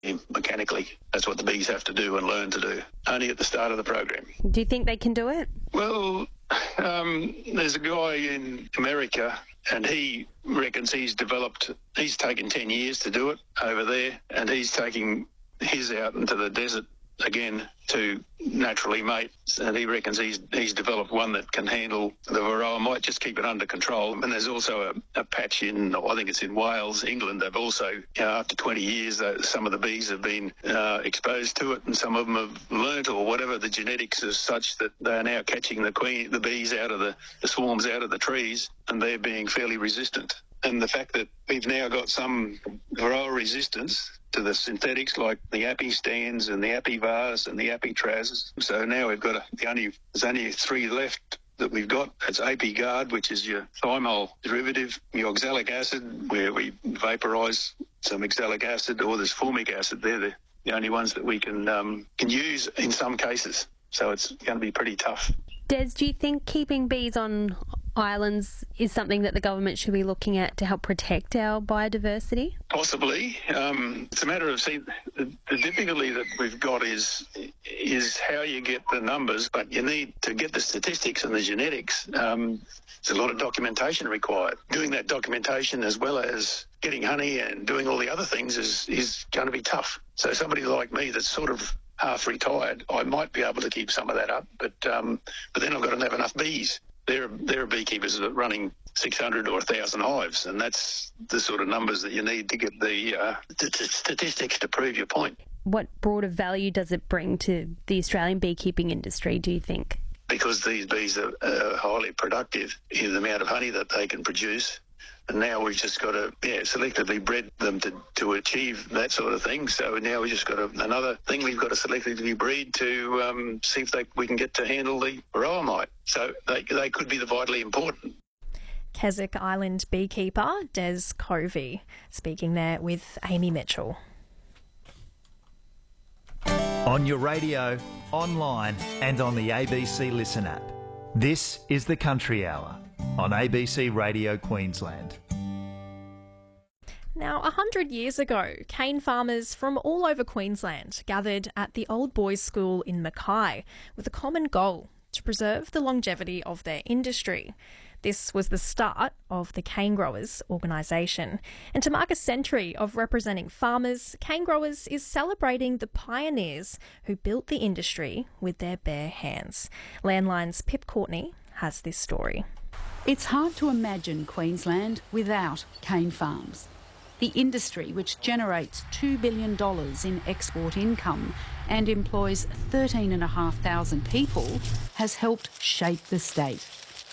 mechanically. That's what the bees have to do and learn to do, only at the start of the program. Do you think they can do it? Well, there's a guy in America, and he reckons he's taken 10 years to do it over there, and he's taking his out into the desert again to naturally mate, and he reckons he's developed one that can handle the varroa mite, just keep it under control. And there's also a patch in, I think it's in Wales, England. They've also, after 20 years, some of the bees have been exposed to it, and some of them have learnt, or whatever, the genetics is such that they are now catching the bees out of the swarms out of the trees, and they're being fairly resistant. And the fact that we've now got some varroa resistance to the synthetics like the Apistans and the Apivars and the Apitrazes. So now we've got there's only 3 left that we've got. It's Apiguard, which is your thymol derivative, your oxalic acid, where we vaporise some oxalic acid, or there's formic acid. They're the only ones that we can use in some cases. So it's going to be pretty tough. Des, do you think keeping bees on islands is something that the government should be looking at to help protect our biodiversity? Possibly. It's a matter of, the difficulty that we've got is how you get the numbers, but you need to get the statistics and the genetics. There's a lot of documentation required. Doing that documentation as well as getting honey and doing all the other things is going to be tough. So somebody like me that's sort of half retired, I might be able to keep some of that up, but then I've got to have enough bees. There are beekeepers that are running 600 or 1,000 hives, and that's the sort of numbers that you need to get the statistics to prove your point. What broader value does it bring to the Australian beekeeping industry, do you think? Because these bees are highly productive in the amount of honey that they can produce, and now we've just got to selectively bred them to achieve that sort of thing. So now we've just got another thing we've got to selectively breed to see if we can get to handle the varroa mite. So they could be vitally important. Keswick Island beekeeper Des Covey speaking there with Amy Mitchell. On your radio, online and on the ABC Listen app. This is the Country Hour on ABC Radio Queensland. Now, 100 years ago, cane farmers from all over Queensland gathered at the Old Boys School in Mackay with a common goal: to preserve the longevity of their industry. This was the start of the Cane Growers organisation. And to mark a century of representing farmers, Cane Growers is celebrating the pioneers who built the industry with their bare hands. Landline's Pip Courtney has this story. It's hard to imagine Queensland without cane farms. The industry, which generates $2 billion in export income and employs 13,500 people, has helped shape the state.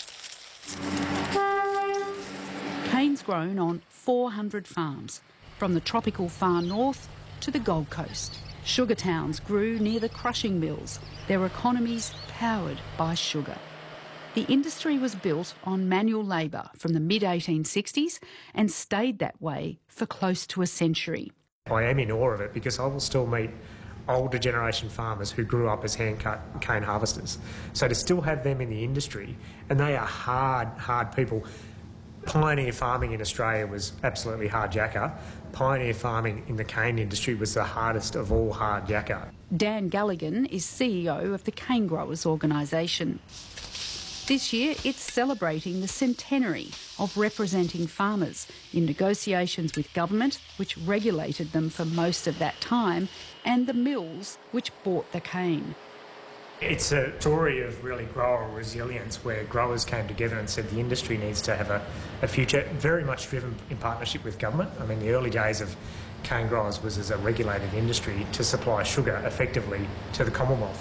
Cane's grown on 400 farms, from the tropical far north to the Gold Coast. Sugar towns grew near the crushing mills, their economies powered by sugar. The industry was built on manual labour from the mid-1860s and stayed that way for close to a century. I am in awe of it because I will still meet older generation farmers who grew up as hand-cut cane harvesters. So to still have them in the industry, and they are hard people. Pioneer farming in Australia was absolutely hard yakka. Pioneer farming in the cane industry was the hardest of all hard yakka. Dan Galligan is CEO of the Cane Growers organisation. This year, it's celebrating the centenary of representing farmers in negotiations with government, which regulated them for most of that time, and the mills which bought the cane. It's a story of really grower resilience, where growers came together and said the industry needs to have a future, very much driven in partnership with government. I mean, the early days of cane growers was as a regulated industry to supply sugar effectively to the Commonwealth.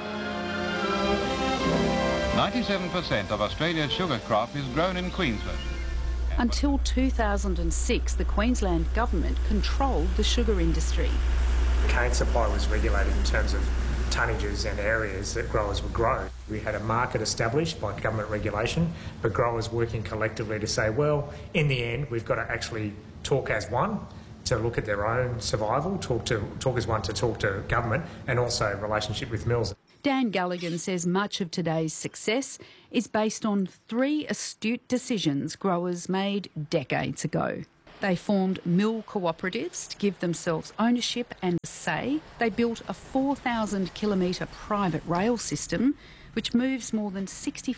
97% of Australia's sugar crop is grown in Queensland. Until 2006, the Queensland government controlled the sugar industry. Cane supply was regulated in terms of tonnages and areas that growers would grow. We had a market established by government regulation, but growers working collectively to say, well, in the end, we've got to actually talk as one to look at their own survival, talk as one to talk to government, and also relationship with mills. Dan Galligan says much of today's success is based on 3 astute decisions growers made decades ago. They formed mill cooperatives to give themselves ownership and say. They built a 4,000-kilometre private rail system which moves more than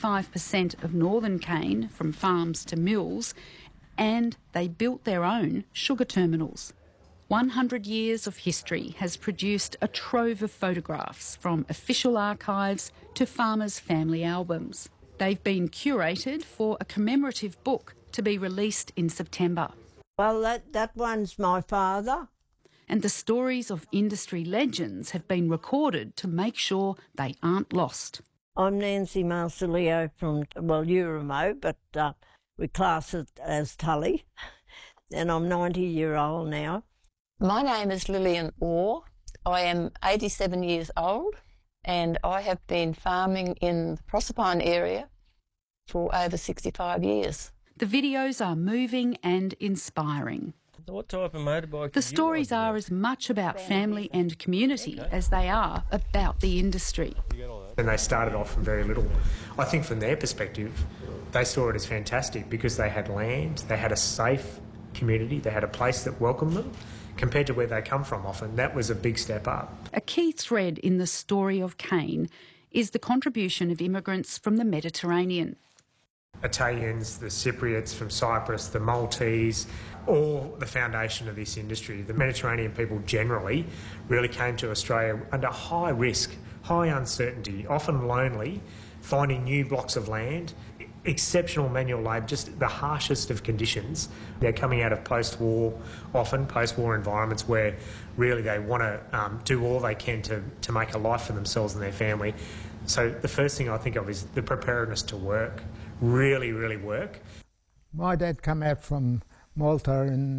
65% of northern cane from farms to mills, and they built their own sugar terminals. 100 years of history has produced a trove of photographs from official archives to farmers' family albums. They've been curated for a commemorative book to be released in September. Well, that one's my father. And the stories of industry legends have been recorded to make sure they aren't lost. I'm Nancy Marsilio from, Euramo, but we class it as Tully, and I'm 90-year-old now. My name is Lillian Orr. I am 87 years old, and I have been farming in the Proserpine area for over 65 years. The videos are moving and inspiring. What type of motorbike? The stories are as much about family and community as they are about the industry. And they started off from very little. I think from their perspective, they saw it as fantastic because they had land, they had a safe community, they had a place that welcomed them. Compared to where they come from often, that was a big step up. A key thread in the story of cane is the contribution of immigrants from the Mediterranean. Italians, the Cypriots from Cyprus, the Maltese, all the foundation of this industry. The Mediterranean people generally really came to Australia under high risk, high uncertainty, often lonely, finding new blocks of land, exceptional manual labour, just the harshest of conditions. They're coming out of post-war environments where really they want to do all they can to make a life for themselves and their family. So the first thing I think of is the preparedness to work, really, really work. My dad came out from Malta in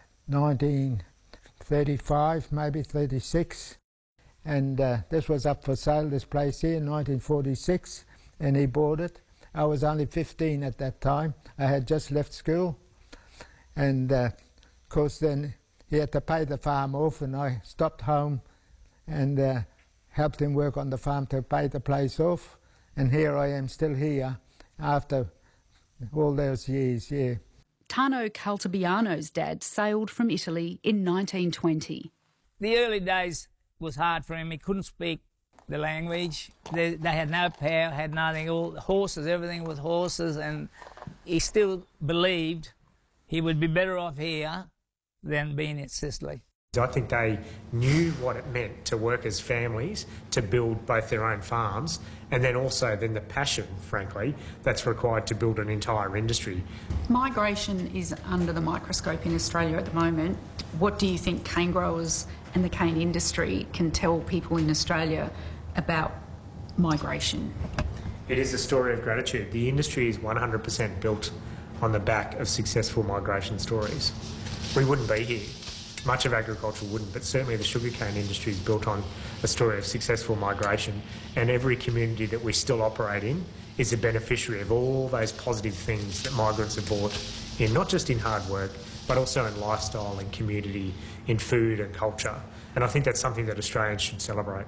1935, maybe 36, and this was up for sale, this place here, in 1946, and he bought it. I was only 15 at that time. I had just left school, and of course then he had to pay the farm off, and I stopped home and helped him work on the farm to pay the place off, and here I am still here after all those years, yeah. Tano Caltabiano's dad sailed from Italy in 1920. The early days was hard for him. He couldn't speak the language. They had no power, had nothing, all horses, everything was horses, and he still believed he would be better off here than being in Sicily. I think they knew what it meant to work as families, to build both their own farms, and then also the passion, frankly, that's required to build an entire industry. Migration is under the microscope in Australia at the moment. What do you think cane growers and the cane industry can tell people in Australia about migration? It is a story of gratitude. The industry is 100% built on the back of successful migration stories. We wouldn't be here. Much of agriculture wouldn't, but certainly the sugarcane industry is built on a story of successful migration, and every community that we still operate in is a beneficiary of all those positive things that migrants have brought in, not just in hard work, but also in lifestyle, in community, in food and culture. And I think that's something that Australians should celebrate.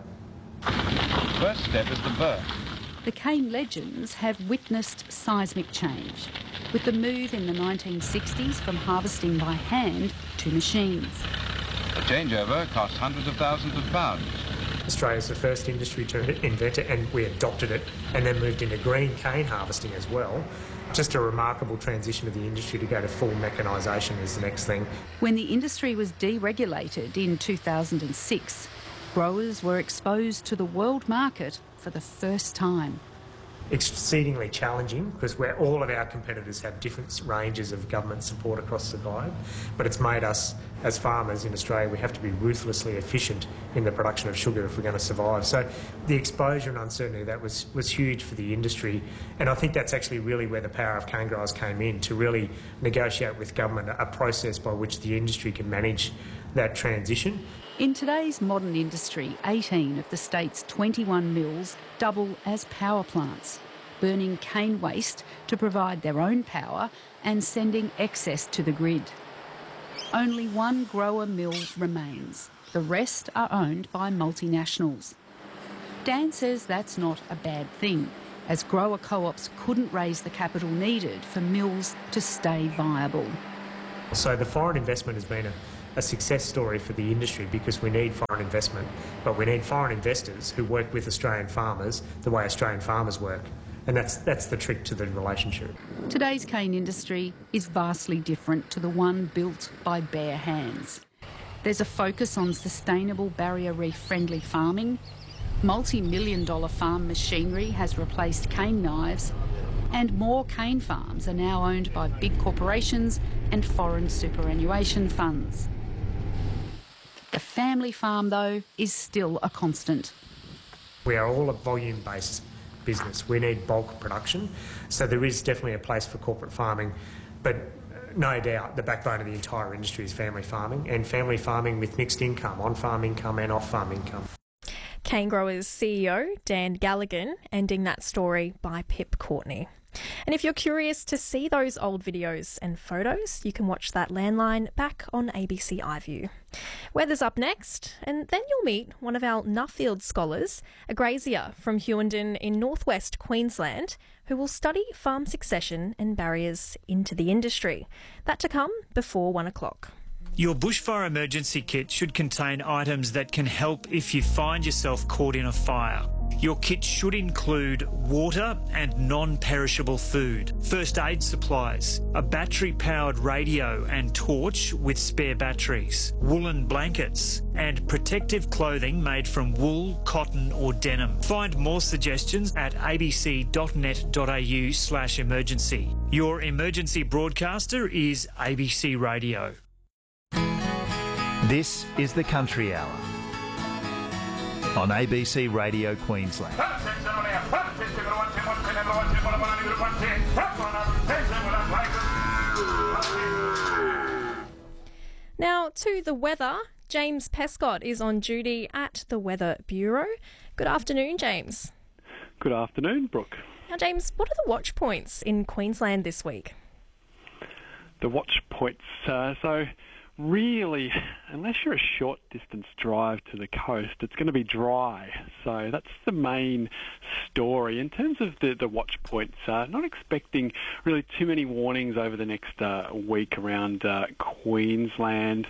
First step is the birth. The cane legends have witnessed seismic change, with the move in the 1960s from harvesting by hand to machines. A changeover costs hundreds of thousands of pounds. Australia's the first industry to invent it, and we adopted it and then moved into green cane harvesting as well. Just a remarkable transition of the industry to go to full mechanisation is the next thing. When the industry was deregulated in 2006, growers were exposed to the world market for the first time. Exceedingly challenging because all of our competitors have different ranges of government support across the globe, but it's made us, as farmers in Australia, we have to be ruthlessly efficient in the production of sugar if we're going to survive. So the exposure and uncertainty of that was huge for the industry, and I think that's actually really where the power of cane growers came in, to really negotiate with government a process by which the industry can manage that transition. In today's modern industry, 18 of the state's 21 mills double as power plants, burning cane waste to provide their own power and sending excess to the grid. Only one grower mill remains. The rest are owned by multinationals. Dan says that's not a bad thing, as grower co-ops couldn't raise the capital needed for mills to stay viable. So the foreign investment has been a success story for the industry because we need foreign investment, but we need foreign investors who work with Australian farmers the way Australian farmers work. And that's the trick to the relationship. Today's cane industry is vastly different to the one built by bare hands. There's a focus on sustainable barrier reef friendly farming. Multi-million-dollar farm machinery has replaced cane knives, and more cane farms are now owned by big corporations and foreign superannuation funds. The family farm, though, is still a constant. We are all a volume-based business. We need bulk production, so there is definitely a place for corporate farming, but no doubt the backbone of the entire industry is family farming, and family farming with mixed income, on-farm income and off-farm income. Cane Growers CEO Dan Galligan ending that story by Pip Courtney. And if you're curious to see those old videos and photos, you can watch that landline back on ABC iView. Weather's up next, and then you'll meet one of our Nuffield scholars, a grazier from Hughenden in northwest Queensland, who will study farm succession and barriers into the industry. That to come before 1 o'clock. Your bushfire emergency kit should contain items that can help if you find yourself caught in a fire. Your kit should include water and non-perishable food, first aid supplies, a battery-powered radio and torch with spare batteries, woolen blankets, and protective clothing made from wool, cotton or denim. Find more suggestions at abc.net.au/emergency. Your emergency broadcaster is ABC Radio. This is the Country Hour on ABC Radio Queensland. Now to the weather. James Pescott is on duty at the Weather Bureau. Good afternoon, James. Good afternoon, Brooke. Now, James, what are the watch points in Queensland this week? The watch points, so really, unless you're a short distance drive to the coast, it's going to be dry. So that's the main story. In terms of the watch points, not expecting really too many warnings over the next week around Queensland.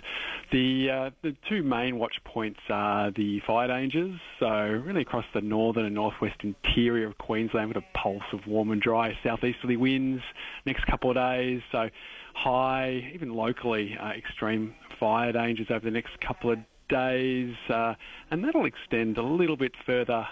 The two main watch points are the fire dangers, so really across the northern and northwest interior of Queensland with a pulse of warm and dry southeasterly winds next couple of days. So high, even locally, extreme fire dangers over the next couple of days, and that'll extend a little bit further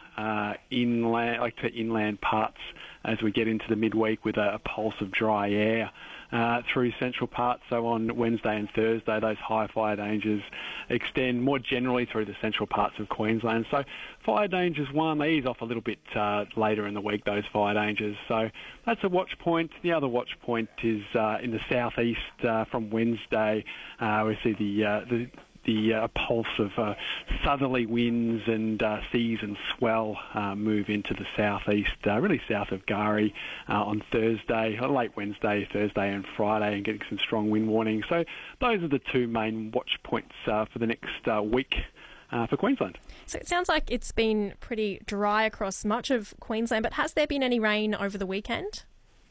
inland, like to inland parts as we get into the midweek with a pulse of dry air through central parts. So on Wednesday and Thursday, those high fire dangers extend more generally through the central parts of Queensland. So fire dangers, they ease off a little bit later in the week, those fire dangers. So that's a watch point. The other watch point is in the southeast from Wednesday. We see the pulse of southerly winds and seas and swell move into the southeast, really south of Gari on Thursday, late Wednesday, Thursday and Friday, and getting some strong wind warnings. So those are the two main watch points for the next week for Queensland. So it sounds like it's been pretty dry across much of Queensland, but has there been any rain over the weekend?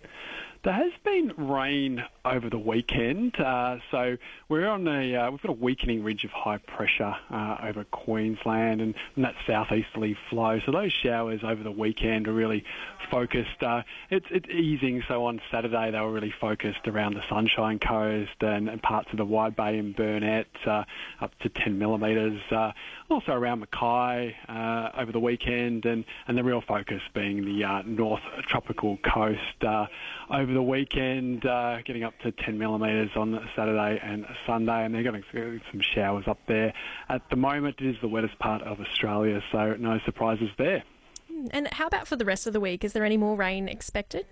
There has been rain over the weekend, so we're on we've got a weakening ridge of high pressure over Queensland and that southeasterly flow. So those showers over the weekend are really focused. It's easing. So on Saturday they were really focused around the Sunshine Coast and parts of the Wide Bay and Burnett, up to 10 millimetres. Also around Mackay over the weekend, and the real focus being the North Tropical Coast over the weekend, getting up to 10 millimetres on Saturday and Sunday, and they're getting some showers up there. At the moment, it is the wettest part of Australia, so no surprises there. And how about for the rest of the week? Is there any more rain expected?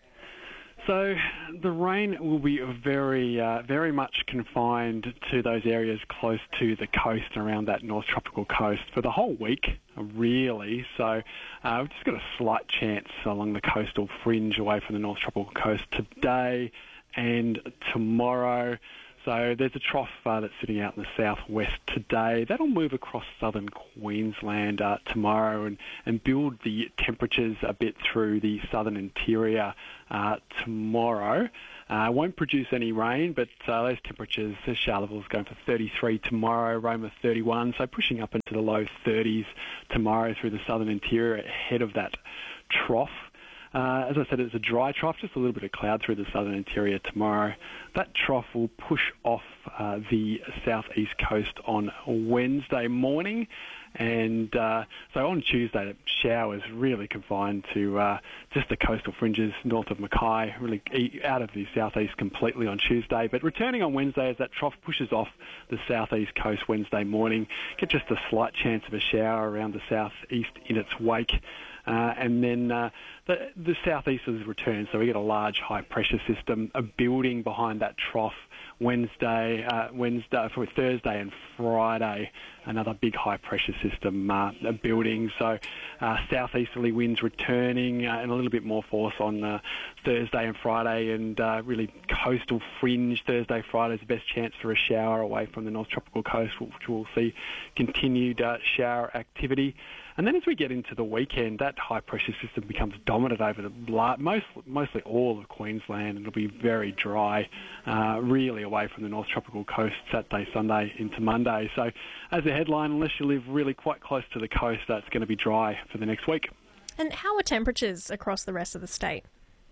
So the rain will be very much confined to those areas close to the coast, around that North Tropical Coast for the whole week, really. So we've just got a slight chance along the coastal fringe away from the North Tropical Coast today and tomorrow. So there's a trough that's sitting out in the southwest today. That'll move across southern Queensland tomorrow and build the temperatures a bit through the southern interior tomorrow. Won't produce any rain, but those temperatures, Charleville's going for 33 tomorrow, Roma 31, so pushing up into the low 30s tomorrow through the southern interior ahead of that trough. As I said, it's a dry trough, just a little bit of cloud through the southern interior tomorrow. That trough will push off the southeast coast on Wednesday morning. And so on Tuesday, the showers really confined to just the coastal fringes north of Mackay, really out of the southeast completely on Tuesday. But returning on Wednesday as that trough pushes off the southeast coast Wednesday morning, get just a slight chance of a shower around the southeast in its wake. And then the southeasters return, so we get a large high-pressure system building behind that trough Thursday and Friday, another big high-pressure system building. So southeasterly winds returning and a little bit more force on Thursday and Friday, and really coastal fringe. Thursday, Friday is the best chance for a shower away from the North Tropical Coast, which we'll see continued shower activity. And then as we get into the weekend, that high-pressure system becomes dominant over mostly all of Queensland, and it'll be very dry, really away from the North Tropical Coast Saturday, Sunday into Monday. So as a headline, unless you live really quite close to the coast, it's going to be dry for the next week. And how are temperatures across the rest of the state?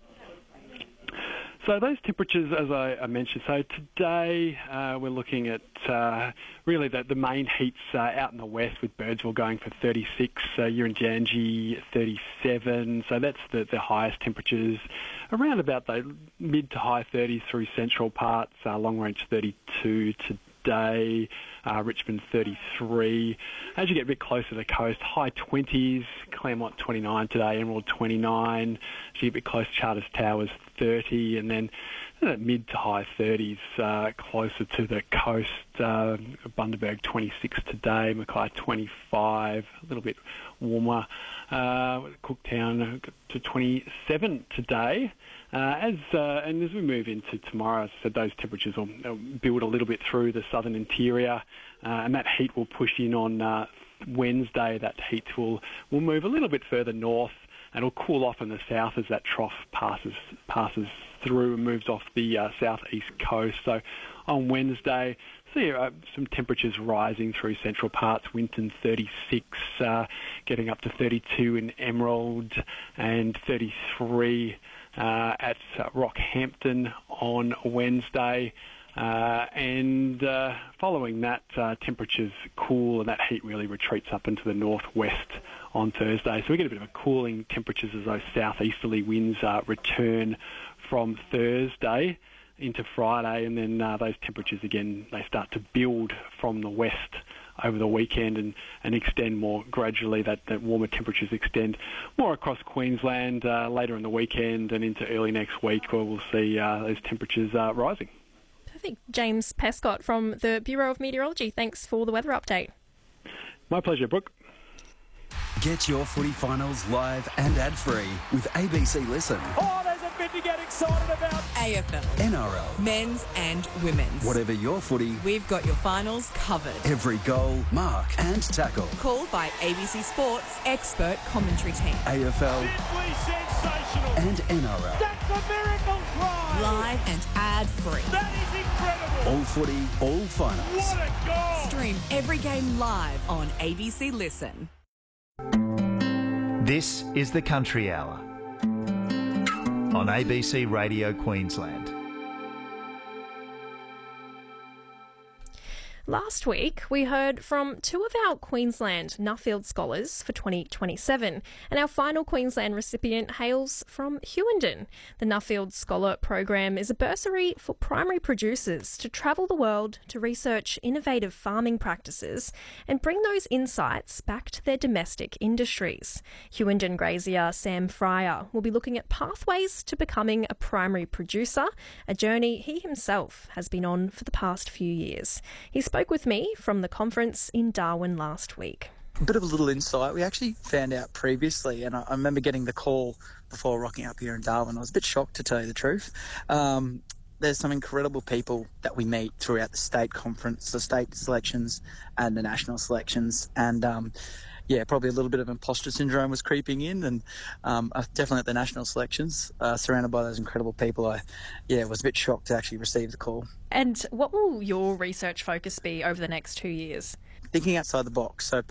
So those temperatures, as I mentioned, so today we're looking at really the main heats out in the west, with Birdsville going for 36, Uranjangi 37, so that's the highest temperatures. Around about the mid to high 30s through central parts, Long Range 32 today, Richmond 33. As you get a bit closer to the coast, high 20s, Claremont 29 today, Emerald 29. As you get a bit closer, Charters Towers 30, and then mid to high 30s closer to the coast, Bundaberg 26 today, Mackay 25, a little bit warmer, Cooktown to 27 today. And as we move into tomorrow, as I said, those temperatures will build a little bit through the southern interior, and that heat will push in on Wednesday. That heat will move a little bit further north, and it'll cool off in the south as that trough passes through and moves off the southeast coast. So on Wednesday, see some temperatures rising through central parts. Winton 36, getting up to 32 in Emerald, and 33 at Rockhampton on Wednesday. And following that, temperatures cool, and that heat really retreats up into the northwest on Thursday. So we get a bit of a cooling temperatures as those southeasterly winds return from Thursday into Friday, and then those temperatures again, they start to build from the west over the weekend and extend more gradually. That warmer temperatures extend more across Queensland later in the weekend and into early next week, where we'll see those temperatures rising. Perfect. James Pescott from the Bureau of Meteorology, thanks for the weather update. My pleasure, Brooke. Get your footy finals live and ad-free with ABC Listen. Oh, there's a bit to get excited about. AFL, NRL, men's and women's. Whatever your footy, we've got your finals covered. Every goal, mark and tackle. Called by ABC Sports expert commentary team. AFL Simply sensational. And NRL. That's a miracle try. Live and ad-free. That is incredible. All footy, all finals. What a goal. Stream every game live on ABC Listen. This is the Country Hour on ABC Radio Queensland. Last week, we heard from two of our Queensland Nuffield Scholars for 2027, and our final Queensland recipient hails from Hughenden. The Nuffield Scholar Program is a bursary for primary producers to travel the world to research innovative farming practices and bring those insights back to their domestic industries. Hughenden grazier Sam Fryer will be looking at pathways to becoming a primary producer, a journey he himself has been on for the past few years. He spoke with me from the conference in Darwin last week. A bit of a little insight. We actually found out previously, and I remember getting the call before rocking up here in Darwin. I was a bit shocked, to tell you the truth. There's some incredible people that we meet throughout the state conference, the state selections and the national selections. And, yeah, probably a little bit of imposter syndrome was creeping in, and definitely at the national selections, surrounded by those incredible people, I was a bit shocked to actually receive the call. And what will your research focus be over the next 2 years? Thinking outside the box. So